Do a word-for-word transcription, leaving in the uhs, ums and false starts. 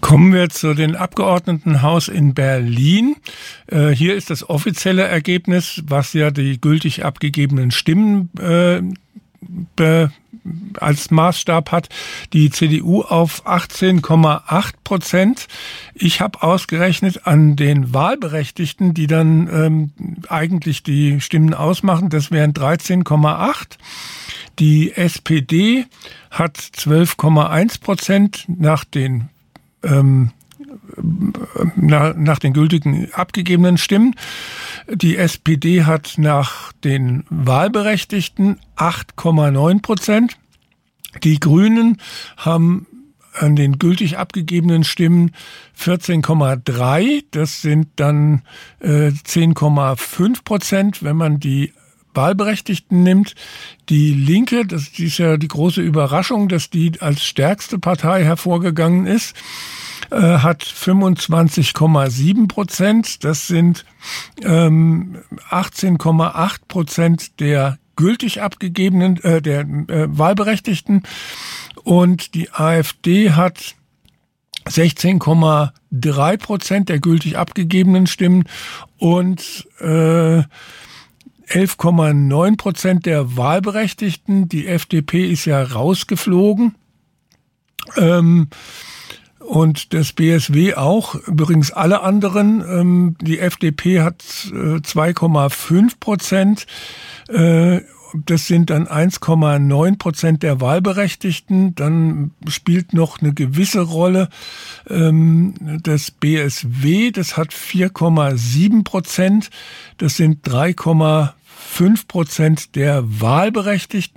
Kommen wir zu den Abgeordnetenhaus in Berlin. Äh, hier ist das offizielle Ergebnis, was ja die gültig abgegebenen Stimmen äh, be, als Maßstab hat. Die C D U auf achtzehn Komma acht Prozent. Ich habe ausgerechnet an den Wahlberechtigten, die dann ähm, eigentlich die Stimmen ausmachen, das wären dreizehn Komma acht. Die S P D hat zwölf Komma eins Prozent nach den Ähm, nach, nach den gültigen abgegebenen Stimmen. Die S P D hat nach den Wahlberechtigten acht Komma neun Prozent. Die Grünen haben an den gültig abgegebenen Stimmen vierzehn Komma drei. Das sind dann äh, zehn Komma fünf Prozent, wenn man die Wahlberechtigten nimmt. Die Linke, das ist ja die große Überraschung, dass die als stärkste Partei hervorgegangen ist, äh, hat fünfundzwanzig Komma sieben Prozent. Das sind ähm, achtzehn Komma acht Prozent der gültig abgegebenen, äh, der äh, Wahlberechtigten. Und die AfD hat sechzehn Komma drei Prozent der gültig abgegebenen Stimmen und äh, elf Komma neun Prozent der Wahlberechtigten. Die F D P ist ja rausgeflogen. Ähm, und das B S W auch. Übrigens alle anderen. Ähm, die F D P hat äh, zwei Komma fünf Prozent. Äh, das sind dann eins Komma neun Prozent der Wahlberechtigten. Dann spielt noch eine gewisse Rolle ähm, das B S W. Das hat vier Komma sieben Prozent. Das sind drei Komma fünf Prozent der Wahlberechtigten.